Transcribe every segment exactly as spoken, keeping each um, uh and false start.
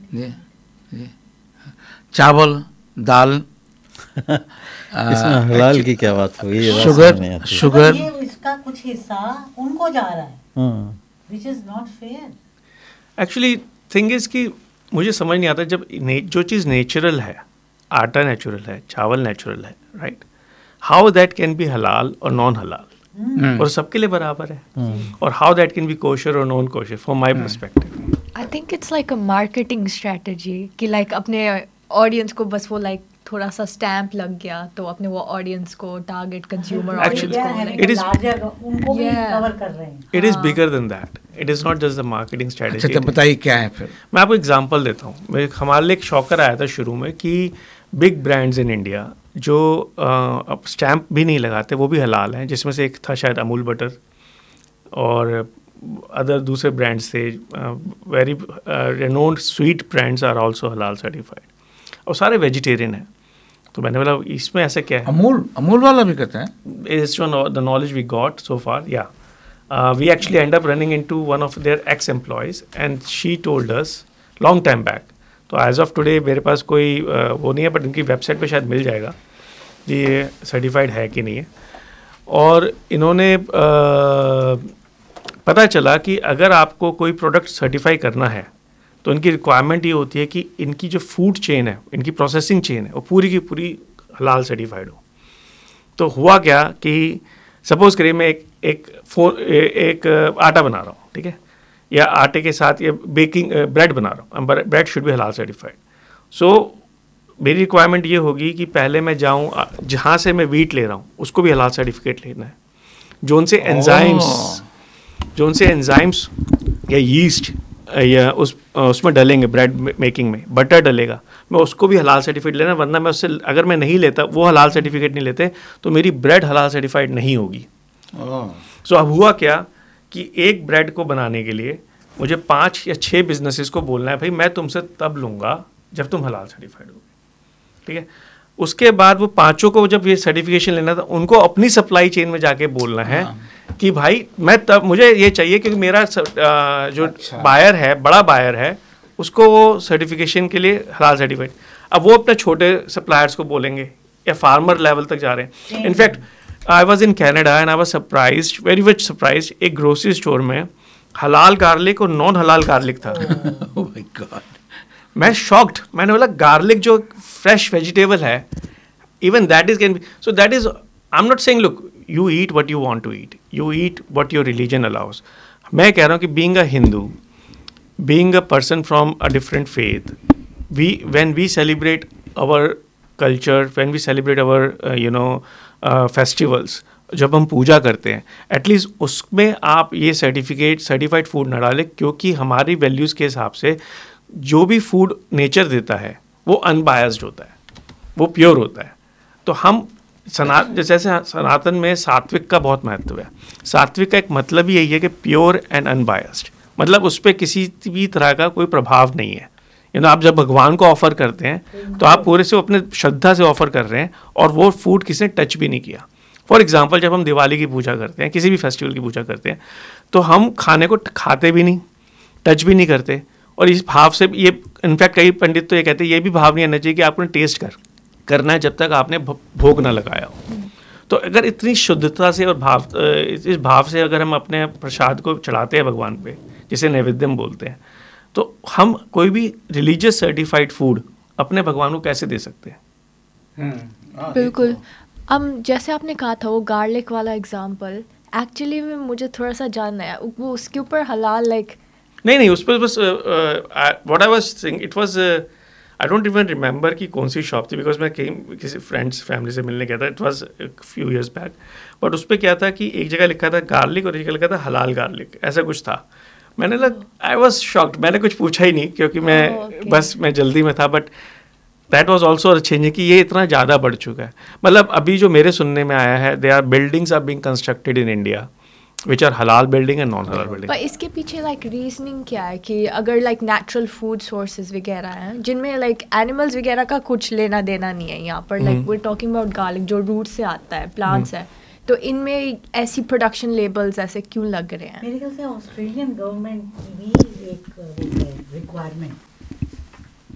जी जी चावल दाल इसमें हलाल की क्या बात हुई? ये शुगर शुगर ये इसका कुछ हिस्सा उनको जा रहा है, which is not fair. Actually thing is कि मुझे समझ नहीं आता, जब जो चीज़ नेचुरल है, आटा नेचुरल है, चावल नेचुरल है, right, how that can be हलाल और नॉन हलाल, और सबके लिए बराबर है, और how that can be kosher और non kosher from my perspective. I think it's like a marketing strategy कि लाइक अपने ऑडियंस को बस वो लाइक थोड़ा सा स्टैम्प लग गया तो अपने वो ऑडियंस को टारगेट कंज्यूमर ऑडियंस को it is उनको भी कवर कर रहे हैं. It is bigger than that, it is not just the marketing strategy. अच्छा तो बताइए क्या है फिर. मैं आपको एग्जांपल देता हूँ. मेरे हमारे लिए एक शॉकर आया था शुरू में कि बिग ब्रांड्स इन इंडिया जो अब स्टैम्प भी नहीं लगाते वो भी हलाल हैं, जिसमें से एक था शायद अमूल बटर और अदर दूसरे ब्रांड्स थे. Very रेनोन्ड sweet brands are also हलाल सर्टिफाइड, और सारे वेजिटेरियन हैं. तो मैंने बोला इसमें ऐसा क्या है. अमूल अमूल वाला भी कहते हैं. Is the knowledge we got so फार. या we actually and up running into one of their x employees and she told us long time back. तो एज ऑफ टुडे मेरे पास कोई uh, वो नहीं है, बट इनकी वेबसाइट पे शायद मिल जाएगा कि ये सर्टिफाइड है कि नहीं है. और इन्होंने uh, पता चला कि अगर आपको कोई प्रोडक्ट सर्टिफाई करना है तो इनकी रिक्वायरमेंट ये होती है कि इनकी जो फूड चेन है, इनकी प्रोसेसिंग चेन है, वो पूरी की पूरी हलाल सर्टिफाइड हो. तो हुआ क्या कि सपोज करिए मैं एक एक फो एक आटा बना रहा हूँ, ठीक है, या आटे के साथ ये बेकिंग ब्रेड बना रहा हूँ, ब्रेड शुड बी हलाल सर्टिफाइड. सो मेरी रिक्वायरमेंट ये होगी कि पहले मैं जाऊँ जहाँ से मैं वीट ले रहा हूँ उसको भी हलाल सर्टिफिकेट लेना है. जो उनसे एंजाइम्स जो उनसे एंजाइम्स या यीस्ट या उस उसमें डलेंगे, ब्रेड मेकिंग में बटर डलेगा, मैं उसको भी हलाल सर्टिफिकेट लेना, वरना मैं उससे अगर मैं नहीं लेता, वो हलाल सर्टिफिकेट नहीं लेते, तो मेरी ब्रेड हलाल सर्टिफाइड नहीं होगी. सो so, अब हुआ क्या कि एक ब्रेड को बनाने के लिए मुझे पाँच या छः बिजनेसेस को बोलना है, भाई मैं तुमसे तब लूँगा जब तुम हलाल सर्टिफाइड होगे, ठीक है. उसके बाद वो पाँचों को जब ये सर्टिफिकेशन लेना था, उनको अपनी सप्लाई चेन में जाके बोलना है कि भाई मैं तब मुझे ये चाहिए क्योंकि मेरा जो अच्छा। बायर है, बड़ा बायर है, उसको वो सर्टिफिकेशन के लिए हलाल सर्टिफाइड. अब वो अपने छोटे सप्लायर्स को बोलेंगे या फार्मर लेवल तक जा रहे हैं. In fact I was in Canada and I was surprised, very much surprised. एक ग्रोसरी स्टोर में हलाल गार्लिक और नॉन हलाल गार्लिक था. ओह माय गॉड, मैं शॉक्ड. मैंने बोला गार्लिक जो फ्रेश वेजिटेबल है, even that is can be. So that is, I am not saying look you eat what you want to eat, you eat what your religion allows. मैं कह रहा हूँ कि being a Hindu, being a person from a different faith, we when we celebrate our culture, when we celebrate our uh, you know uh, festivals, जब हम पूजा करते हैं, at least उसमें आप ये सर्टिफिकेट सर्टिफाइड फूड न डालें, क्योंकि हमारी वैल्यूज़ के हिसाब से जो भी फूड नेचर देता है वो अनबायस्ड होता है, वो प्योर होता है. तो हम सना जैसे सनातन में सात्विक का बहुत महत्व है. सात्विक का एक मतलब ही यही है कि प्योर एंड अनबायस्ड, मतलब उस पर किसी भी तरह का कोई प्रभाव नहीं है. यू नो, आप जब भगवान को ऑफर करते हैं तो आप पूरे से अपने श्रद्धा से ऑफर कर रहे हैं, और वो फूड किसी ने टच भी नहीं किया. फॉर एग्जाम्पल, जब हम दिवाली की पूजा करते हैं, किसी भी फेस्टिवल की पूजा करते हैं, तो हम खाने को खाते भी नहीं, टच भी नहीं करते. और इस भाव से ये, इनफैक्ट कई पंडित तो ये कहते हैं ये भी भाव नहीं आना चाहिए कि आपने टेस्ट कर करना है जब तक आपने भोग ना लगाया हो. तो अगर इतनी शुद्धता से और भाव इस भाव से अगर हम अपने प्रसाद को चढ़ाते हैं भगवान पे, जिसे नैवेद्यम बोलते हैं, तो हम कोई भी रिलीजियस सर्टिफाइड फूड अपने भगवान को कैसे दे सकते हैं. बिल्कुल. हम जैसे आपने कहा था वो गार्लिक वाला एग्जांपल, एक्चुअली में मुझे थोड़ा सा जानना है वो उसके ऊपर हलाल लाइक नहीं नहीं उस पर बस what I was saying, it was I don't even remember कि कौन सी शॉप थी, बिकॉज मैं कहीं किसी फ्रेंड्स फैमिली से मिलने गया था. It was few years back. But उस पर क्या था कि एक जगह लिखा था गार्लिक और एक जगह लिखा था हलाल गार्लिक, ऐसा कुछ था. मैंने लग आई वाज शॉक्ड. मैंने कुछ पूछा ही नहीं क्योंकि मैं oh, okay. बस मैं जल्दी में था. But that was also changing कि ये इतना ज़्यादा बढ़ चुका है. मतलब अभी जो मेरे सुनने में आया है, they are buildings are being constructed in India which are halal building and non halal building. पर इसके पीछे लाइक रीजनिंग क्या है कि अगर लाइक नेचुरल फूड सोर्सेज वगैरह हैं जिनमें लाइक एनिमल्स वगैरह का कुछ लेना देना नहीं है यहाँ पर, like we are talking about garlic जो रूट से आता है, प्लांट्स है, तो इनमें ऐसी प्रोडक्शन लेबल्स ऐसे क्यों लग रहे हैं? मेरे ख्याल से ऑस्ट्रेलियन गवर्नमेंट की भी एक रिक्वायरमेंट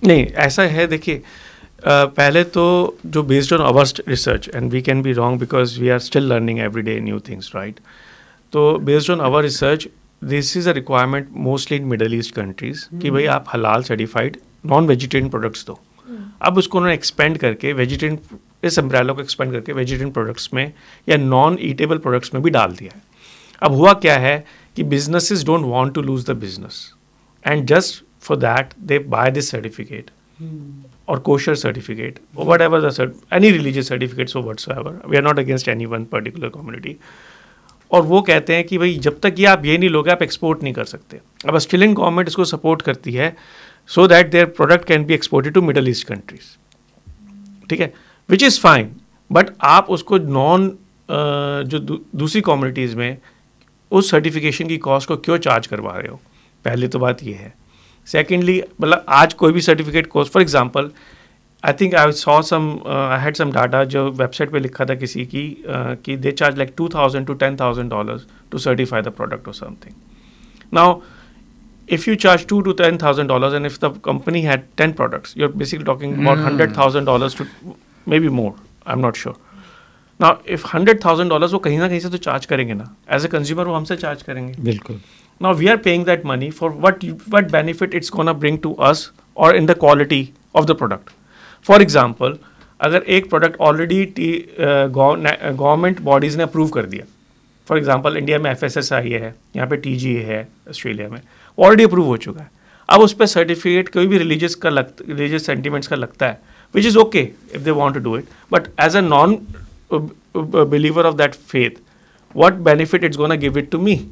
नहीं, ऐसा है, देखिए Uh, पहले तो जो based on our research, and we can be wrong because we are still learning every day new things, right. तो based on our research this is a requirement mostly in middle east countries कि भाई आप हलाल certified non vegetarian products दो. अब उसको उन्होंने expand करके वेजिटेरियन, इस अम्ब्रेला को एक्सपेंड करके वेजिटेरियन प्रोडक्ट्स में या नॉन ईटेबल प्रोडक्ट्स में भी डाल दिया है. अब हुआ क्या है कि businesses don't want to lose the business, and just for that they by this certificate or kosher certificate or whatever the cert, any religious certificate so whatsoever. We are not against any one particular community. और वो कहते हैं कि भाई जब तक ये आप ये नहीं लोगे आप एक्सपोर्ट नहीं कर सकते. अब ऑस्ट्रेलियन गवर्नमेंट इसको सपोर्ट करती है so that their product can be exported to middle east countries, ठीक है, विच इज़ फाइन. बट आप उसको नॉन uh, जो दू, दूसरी कम्युनिटीज़ में उस सर्टिफिकेशन की कॉस्ट को क्यों चार्ज करवा रहे हो? पहले तो बात ये है. सेकेंडली, मतलब आज कोई भी certificate course, for example I think I saw some, I had some data जो वेबसाइट पे लिखा था किसी की uh, कि they charge like two thousand to ten thousand dollars to certify the product और something. Now if you charge two to ten thousand dollars, and if the company had ten products, you're basically talking about Hmm. hundred thousand dollars to maybe more. I'm not sure. Now, if hundred thousand dollars वो कहीं ना कहीं से तो charge करेंगे ना, as a consumer वो हमसे चार्ज करेंगे. बिल्कुल. Now we are paying that money for what you, what benefit it's gonna bring to us or in the quality of the product. For example, अगर एक प्रोडक्ट ऑलरेडी गवर्नमेंट बॉडीज ने approve कर दिया, for example India में F S S I है, यहाँ पे T G है, ऑस्ट्रेलिया में ऑलरेडी अप्रूव हो चुका है. अब उस पर सर्टिफिकेट कोई भी रिलीजियस का लग रिलीजियस सेंटिमेंट्स का लगता है, which is okay if they want to do it, but as a non believer of that faith, what benefit it's gonna give it to me.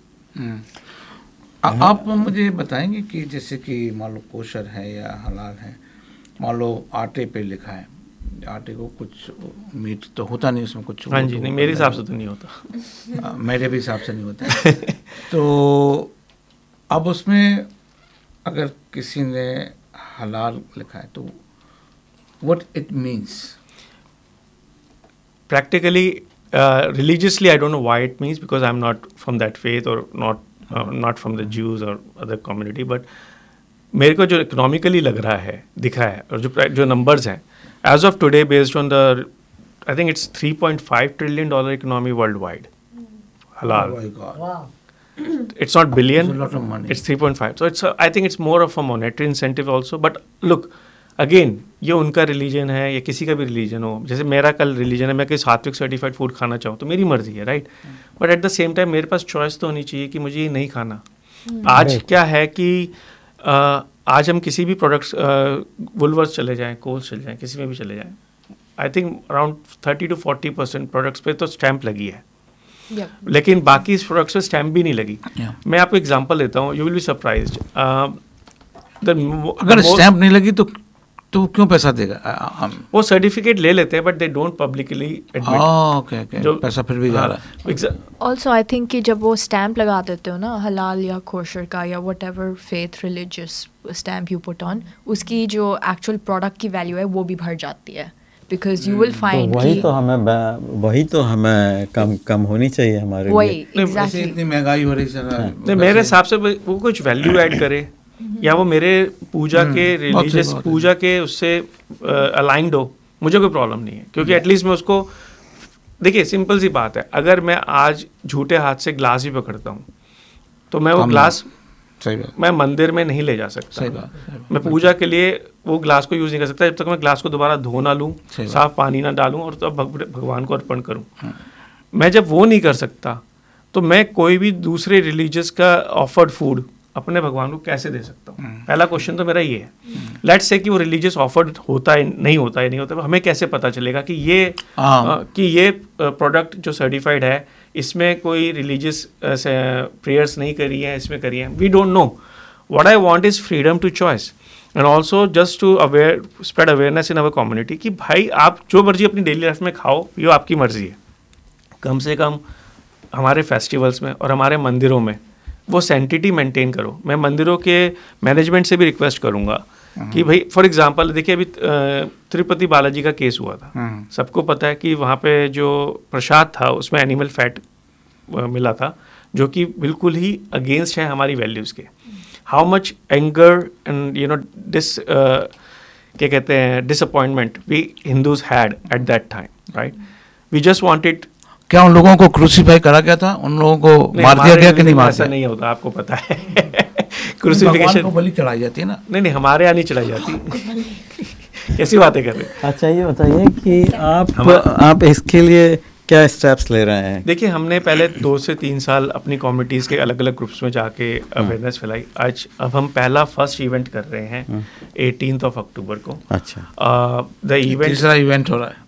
आप मुझे बताएंगे कि जैसे कि मान लो कोशर है या हलाल है, मान लो आटे पे लिखा है, आटे को कुछ मीट तो होता नहीं उसमें कुछ. हाँ जी, नहीं मेरे हिसाब से तो नहीं होता. आ, मेरे भी हिसाब से नहीं होता. तो अब उसमें अगर किसी ने हलाल लिखा है तो what it means practically, uh, religiously I don't know why it means, because I'm not from that faith or not uh, not from the Jews or other community, but मेरे को जो इकोनॉमिकली लग रहा है, दिखा है, और जो जो नंबर्स हैं as of today based on the, I think it's three point five trillion dollar economy world wide हलाल. Wow. It's not billion, It's a lot of money. It's three point five. So it's a, I think it's more of a monetary incentive also. But look, again, ये उनका religion है या किसी का भी religion हो. जैसे मेरा कल रिलीजन है, मैं कोई सात्विक सर्टिफाइड फूड खाना चाहूँ तो मेरी मर्जी है, right. But at the same time मेरे पास चॉइस तो होनी चाहिए कि मुझे ये नहीं खाना. आज क्या है कि uh, आज हम किसी भी प्रोडक्ट्स, वुलवर्स चले जाएँ, कोल्स चले जाएँ, किसी में भी चले जाएँ, I think around thirty two forty percent products पे तो स्टैंप लगी है. Yep. लेकिन बाकी इस प्रोडक्ट्स पे स्टैम्प भी नहीं लगी. Yeah. मैं आपको एग्जांपल देता हूँ, यू विल बी सरप्राइज्ड. अगर स्टैंप नहीं लगी तो तो क्यों पैसा देगा? हम वो सर्टिफिकेट ले लेते हैं but they don't publicly admit. Okay okay, पैसा फिर भी जा रहा है. ऑल्सो आई थिंक कि जब वो स्टैम्प लगा देते हो ना, हलाल या कोशर का या what ever faith religious stamp you put on, उसकी जो एक्चुअल प्रोडक्ट की वैल्यू है वो भी बढ़ जाती है. बिकॉज यू विल फाइंड वही तो हमें वही तो हमें कम कम होनी चाहिए हमारे लिए. वही वैसे एग्जैक्टली. इतनी महंगाई हो रही सर. नहीं, मेरे हिसाब से वो कुछ वैल्यू ऐड करे या वो मेरे पूजा के रिलीजियस पूजा के उससे अलाइंड हो, मुझे कोई प्रॉब्लम नहीं है. क्योंकि एटलीस्ट मैं उसको, देखिए सिंपल सी बात है, अगर मैं आज झूठे हाथ से ग्लास भी पकड़ता हूँ तो मैं वो ग्लास सही बात, मैं मंदिर में नहीं ले जा सकता. सही बात, सही बात. मैं पूजा के लिए वो ग्लास को यूज़ नहीं कर सकता जब तक मैं ग्लास को दोबारा धो ना लूँ, सही बात. साफ पानी ना डालूँ और तब भग, भगवान को अर्पण करूँ. मैं जब वो नहीं कर सकता तो मैं कोई भी दूसरे रिलीजियस का ऑफर्ड फूड अपने भगवान को कैसे दे सकता हूँ? पहला क्वेश्चन तो मेरा ये है. लेट्स से कि वो रिलीजियस ऑफर्ड होता है, नहीं होता है, नहीं होता है, हमें कैसे पता चलेगा कि ये आ, कि ये प्रोडक्ट जो सर्टिफाइड है इसमें कोई रिलीजियस प्रेयर्स नहीं करी है, इसमें करी है. We don't know. What I want is freedom to choice and also just to aware spread awareness in our community कि भाई आप जो मर्जी अपनी डेली लाइफ में खाओ, ये आपकी मर्जी है. कम से कम हमारे फेस्टिवल्स में और हमारे मंदिरों में वो सेंटिटी मेंटेन करो. मैं मंदिरों के मैनेजमेंट से भी रिक्वेस्ट करूंगा कि भाई फॉर एग्जांपल देखिए अभी तिरुपति बालाजी का केस हुआ था. सबको पता है कि वहाँ पे जो प्रसाद था उसमें एनिमल फैट मिला था जो कि बिल्कुल ही अगेंस्ट है हमारी वैल्यूज़ के. how much anger and you know this uh, क्या कहते हैं disappointment we Hindus had at that time, right? We just wanted. क्या उन लोगों को क्रूसीफाई करा गया था? उन लोगों को मार दिया गया कि नहीं मार दिया? ऐसा नहीं होता, आपको पता है. क्रूसीफिकेशन को बलि चढ़ाई जाती है ना? नहीं नहीं, हमारे यहाँ नहीं चढ़ाई जाती. कैसी बातें कर रहे हैं? अच्छा ये बताइए कि आप आप इसके लिए क्या स्टेप्स ले रहे हैं? देखिए, हमने पहले दो से तीन साल अपनी कम्युनिटीज़ के अलग अलग ग्रुप्स में जाके अवेयरनेस फैलाई. आज अब हम पहला फर्स्ट इवेंट कर रहे हैं एटीन्थ ऑफ अक्टूबर को. अच्छा. द इवेंट तीसरा इवेंट हो रहा है.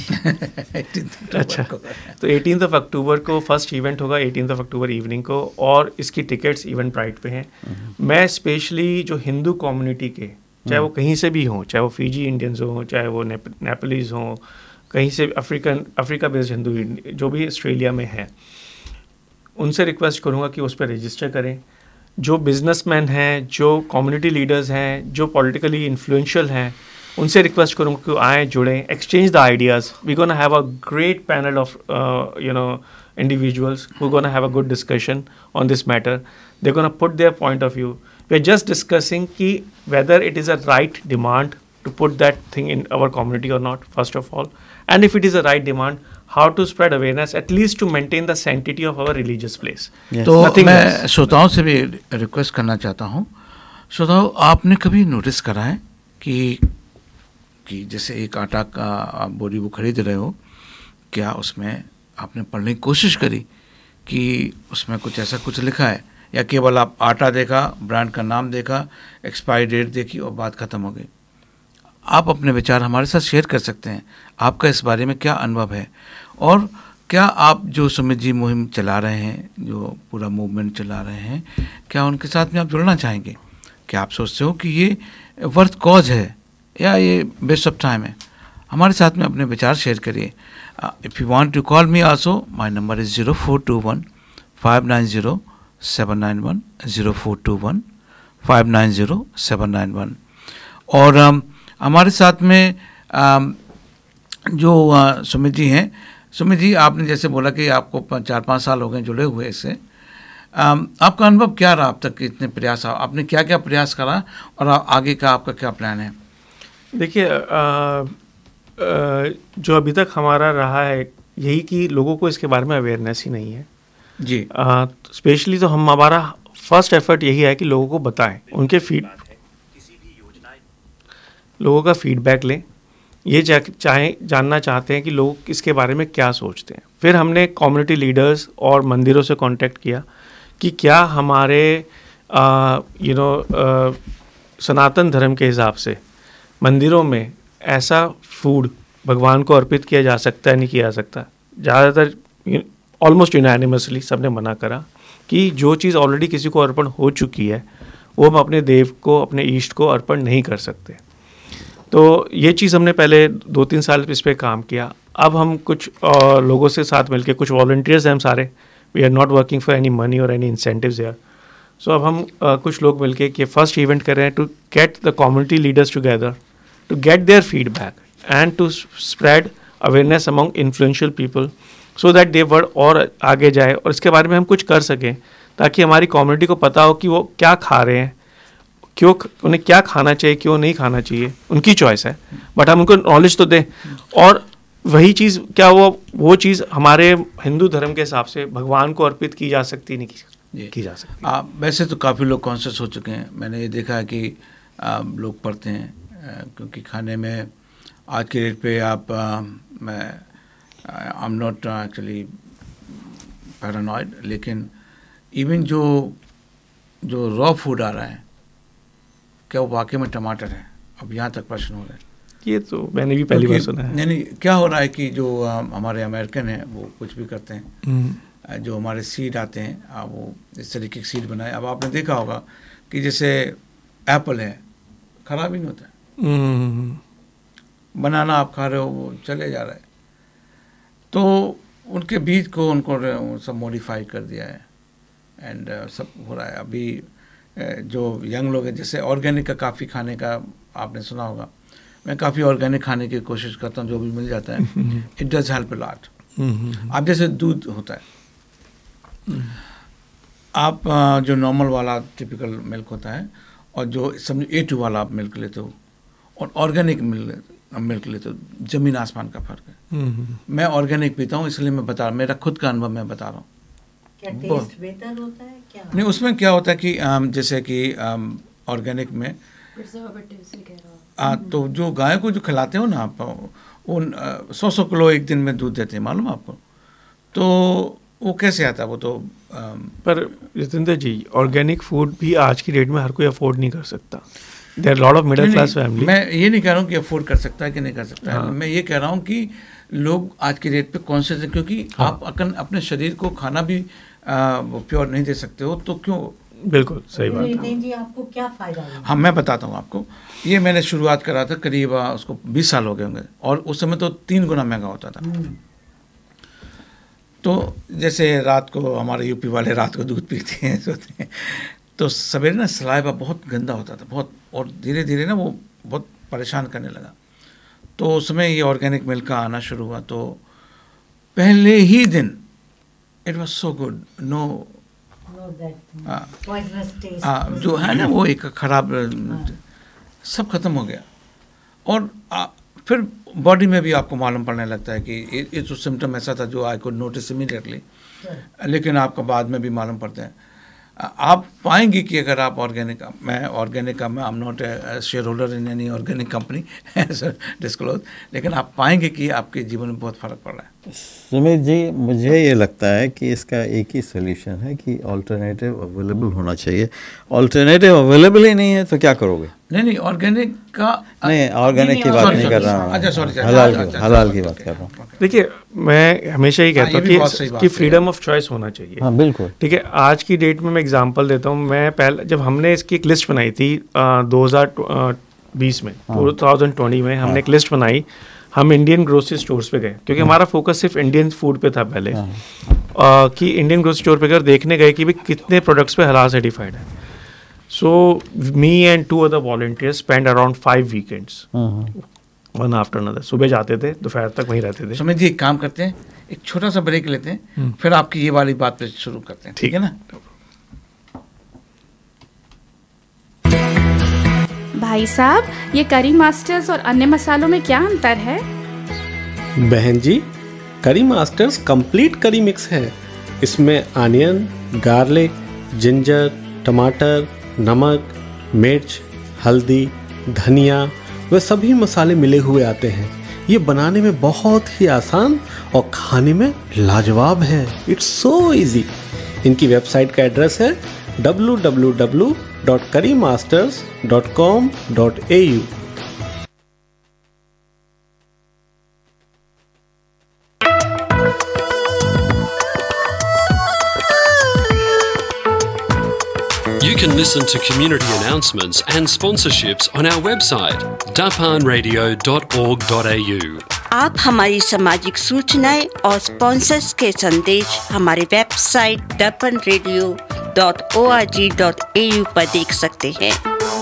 अच्छा, तो एटीन्थ ऑफ अक्टूबर को फर्स्ट इवेंट होगा, एटीन्थ ऑफ अक्टूबर इवनिंग को, और इसकी टिकट्स इवेंट प्राइट पे हैं. मैं स्पेशली जो हिंदू कम्युनिटी के, चाहे वो कहीं से भी हों, चाहे वो फिजी इंडियंस हों, चाहे वो नेपालीज हों, कहीं से अफ्रीकन अफ्रीका बेस्ड हिंदू जो भी ऑस्ट्रेलिया में है, उनसे रिक्वेस्ट करूँगा कि उस पर रजिस्टर करें. जो बिजनेसमैन हैं, जो कम्युनिटी लीडर्स हैं, जो पॉलिटिकली इन्फ्लुएंशियल हैं, उनसे रिक्वेस्ट करूँगा कि आएँ, जुड़ें, exchange the ideas. We gonna have a great panel of you know individuals who are going to have a good discussion on this matter. They're going to put their point of view. We're just discussing ki whether it is a right demand to put that thing in our community or not, first of all. And if it is a right demand, how to spread awareness, at least to maintain the sanctity of our religious place. Yes. तो मैं श्रोताओं से भी request करना चाहता हूँ. श्रोताओं, आपने कभी नोटिस करा है कि कि जैसे एक आटा का आप बोरी वो खरीद रहे हो, क्या उसमें आपने पढ़ने की कोशिश करी कि उसमें कुछ ऐसा कुछ लिखा है, या केवल आप आटा देखा, ब्रांड का नाम देखा, एक्सपायरी डेट देखी और बात ख़त्म हो गई? आप अपने विचार हमारे साथ शेयर कर सकते हैं. आपका इस बारे में क्या अनुभव है, और क्या आप जो सुमित जी मुहिम चला रहे हैं, जो पूरा मूवमेंट चला रहे हैं, क्या उनके साथ में आप जुड़ना चाहेंगे? क्या आप सोचते हो कि ये वर्थ कॉज है या ये वेस्ट ऑफ टाइम है? हमारे साथ में अपने विचार शेयर करिए. If you want to call me also, my number is zero four to one five nine zero seven nine one, zero four to one five nine zero seven nine one. और um, हमारे साथ में um, जो uh, Sumit ji हैं. सुमित जी, आपने जैसे बोला कि आपको चार पाँच साल हो गए जुड़े हुए इससे. um, आपका अनुभव क्या रहा अब तक के इतने प्रयास? आपने क्या क्या प्रयास करा और आगे का आपका क्या प्लान है? देखिए, जो अभी तक हमारा रहा है यही कि लोगों को इसके बारे में अवेयरनेस ही नहीं है जी. स्पेशली तो हम हमारा फर्स्ट एफर्ट यही है कि लोगों को बताएं, उनके फीड लोगों का फीडबैक लें. ये जा, चाहे जानना चाहते हैं कि लोग इसके बारे में क्या सोचते हैं. फिर हमने कम्युनिटी लीडर्स और मंदिरों से कांटेक्ट किया कि क्या हमारे यू नो सनातन धर्म के हिसाब से मंदिरों में ऐसा फूड भगवान को अर्पित किया जा सकता है, नहीं किया जा सकता. ज़्यादातर ऑलमोस्ट यूनानिमसली सबने मना करा कि जो चीज़ ऑलरेडी किसी को अर्पण हो चुकी है वो हम अपने देव को, अपने ईष्ट को अर्पण नहीं कर सकते. तो ये चीज़ हमने पहले दो तीन साल इस पर काम किया. अब हम कुछ और लोगों से साथ मिलके, कुछ वॉलंटियर्स हैं हम सारे, we are not working for any money और एनी इंसेंटिव्स यार. सो अब हम uh, कुछ लोग मिलके कि फर्स्ट इवेंट कर रहे हैं to get the community leaders together, to get their feedback and to spread awareness among influential people so that they word और आगे जाए और इसके बारे में हम कुछ कर सकें, ताकि हमारी कम्युनिटी को पता हो कि वो क्या खा रहे हैं, क्यों उन्हें क्या खाना चाहिए, क्यों नहीं खाना चाहिए, उनकी चॉइस है, बट हम उनको नॉलेज तो दें. और वही चीज़ क्या वो वो चीज़ हमारे हिंदू धर्म के हिसाब से भगवान को अर्पित की जा सकती नहीं की, की जा सकती. आ, वैसे तो काफ़ी लोग कॉन्शियस हो चुके हैं. मैंने ये देखा है कि आ, लोग पढ़ते हैं, क्योंकि खाने में आज के रेट पे आप आ, मैं I am not actually paranoid, लेकिन इवन जो जो रॉ फूड आ रहा है, क्या वो वाकई में टमाटर है? अब यहाँ तक प्रश्न हो रहा है. ये तो मैंने भी पहली बार सुना है. नहीं नहीं, क्या हो रहा है कि जो आ, हमारे अमेरिकन हैं वो कुछ भी करते हैं, जो हमारे सीड आते हैं आ, वो इस तरीके के सीड बनाए. अब आपने देखा होगा कि जैसे एप्पल है, ख़राब ही नहीं होता है. बनाना आप खा रहे हो, वो चले जा रहा है. तो उनके बीज को उनको सब मॉडिफाई कर दिया है एंड uh, सब हो रहा है. अभी uh, जो यंग लोग हैं, जैसे ऑर्गेनिक का काफ़ी खाने का आपने सुना होगा. मैं काफ़ी ऑर्गेनिक खाने की कोशिश करता हूँ, जो भी मिल जाता है. It does help a lot. आप जैसे दूध होता है, आप आ, जो नॉर्मल वाला टिपिकल मिल्क होता है और जो समझो ए टू वाला आप मिल्क लेते हो और ऑर्गेनिक मिल्क मिल्क लेते हो, जमीन आसमान का फर्क है। मैं ऑर्गेनिक पीता हूँ, इसलिए मैं बता रहा हूँ, मेरा खुद का अनुभव मैं बता रहा हूँ। क्या टेस्ट बेहतर होता है क्या? नहीं, उसमें क्या होता है कि आम, जैसे कि ऑर्गेनिक में आ, तो जो गाय को जो खिलाते हो ना आप, वो सौ सौ किलो एक दिन में दूध देते हैं, मालूम आपको? तो वो कैसे आता है वो तो आम, पर जितेंद्र जी, ऑर्गेनिक फूड भी आज की डेट में हर कोई अफोर्ड नहीं कर सकता। There lot of middle class family. मैं ये नहीं कह रहा हूँ कि अफोर्ड कर सकता है कि नहीं कर सकता है, मैं ये कह रहा हूँ कि लोग आज की डेट पे कॉन्शियस है, क्योंकि हाँ। आप अकन अपने शरीर को खाना भी प्योर नहीं दे सकते हो, तो क्यों? बिल्कुल सही बात है जी। आपको क्या फायदा है? हाँ, मैं बताता हूँ आपको। ये मैंने शुरुआत करा था करीब उसको बीस साल हो गए होंगे, और उस समय तो तीन गुना महंगा होता था। तो जैसे रात को हमारे यूपी वाले रात को दूध पीते हैं, सोते हैं, तो सवेरे ना सलाइवा बहुत गंदा होता था, बहुत, और धीरे धीरे ना वो बहुत परेशान करने लगा। तो उस समय ये ऑर्गेनिक मिल्क का आना शुरू हुआ, तो पहले ही दिन it was so good, no हाँ, जो है ना वो एक खराब सब खत्म हो गया। और आ, फिर बॉडी में भी आपको मालूम पड़ने लगता है कि ये जो सिम्टम ऐसा था जो आई कुड नोटिस इमीडिएटली, लेकिन आपको बाद में भी मालूम पड़ता है। आप पाएंगे कि अगर आप ऑर्गेनिक, मैं ऑर्गेनिक का मैं I am not a share holder in any organic company disclose, लेकिन आप पाएंगे कि आपके जीवन में बहुत फ़र्क पड़ रहा है। सुमित जी, मुझे ये लगता है कि इसका एक ही सोल्यूशन है कि ऑल्टरनेटिव अवेलेबल होना चाहिए। ऑल्टरनेटिव अवेलेबल ही नहीं है तो क्या करोगे? नहीं नहीं, ऑर्गेनिक का नहीं, ऑर्गेनिक की बात नहीं कर रहा हूँ, अच्छा सॉरी, हलाल की हलाल की बात कर रहा हूँ। देखिए, मैं हमेशा ही कहता हूँ कि कि फ्रीडम ऑफ चॉइस होना चाहिए। हाँ बिल्कुल, ठीक है। आज की डेट में मैं एग्जांपल देता हूँ। मैं पहले जब हमने इसकी एक लिस्ट बनाई थी दो हज़ार बीस में, दो हज़ार बीस में हमने एक लिस्ट बनाई। हम इंडियन ग्रोसरी स्टोर्स पे गए, क्योंकि हमारा फोकस सिर्फ इंडियन फूड पे था पहले, कि इंडियन ग्रोसरी स्टोर पे गए, देखने गए कि भाई कितने प्रोडक्ट्स पे हलाल सर्टिफाइड है। So me and two other volunteers spent around five weekends, one after another. सुबह जाते थे, दोपहर तक वहीं रहते थे। सुमित जी, एक काम करते हैं, एक छोटा सा ब्रेक लेते हैं, फिर आपकी ये वाली बात पे शुरू करते हैं, ठीक है ना? भाई साहब, ये करी मास्टर्स और अन्य मसालों में क्या अंतर है? बहन जी, करी मास्टर्स कंप्लीट करी मिक्स है। इसमें अनियन, गार्लिक, जिंजर, टमाटर, नमक, मिर्च, हल्दी, धनिया वे सभी मसाले मिले हुए आते हैं। ये बनाने में बहुत ही आसान और खाने में लाजवाब है। It's so easy. इनकी वेबसाइट का एड्रेस है डब्ल्यू डब्ल्यू डब्ल्यू डॉट करी masters dot com dot A you. You can listen to community announcements and sponsorships on our website dapan radio dot org dot a u। आप हमारी सामाजिक सूचनाएं और sponsors के संदेश हमारे website dapan radio dot org dot a u पर देख सकते हैं।